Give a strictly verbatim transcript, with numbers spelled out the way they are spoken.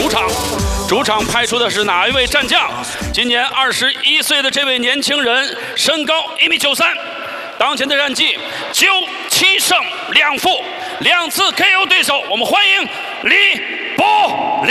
主场。主场派出的是哪一位战将？今年二十一岁的这位年轻人，身高一米九三，当前的战绩九七胜两负，两次 K O 对手。我们欢迎李博。